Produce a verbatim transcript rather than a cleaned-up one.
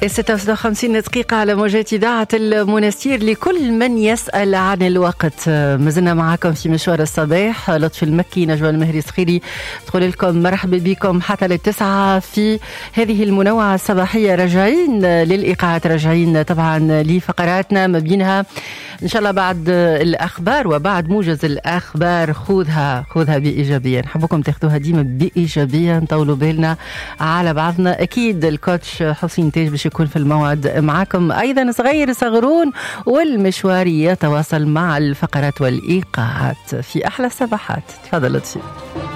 ستة وخمسين دقيقة على موجات إذاعة المنستير. لكل من يسأل عن الوقت، ما زلنا معكم في مشوار الصباح. لطفي المكي، نجوى المهري صخيري تقول لكم مرحبا بكم حتى للتسعة في هذه المنوعة الصباحية. راجعين للإيقاعات، راجعين طبعا لفقراتنا، ما بينها إن شاء الله بعد الأخبار وبعد موجز الأخبار خذها خذها بإيجابية. نحبكم تاخذوها ديما بإيجابية، نطولوا بالنا على بعضنا. أكيد الكوتش حسين تاج باش يكون في الموعد معكم أيضا. صغير صغرون والمشوار يتواصل مع الفقرات والإيقاعات في أحلى الصباحات. تفضل لطفي.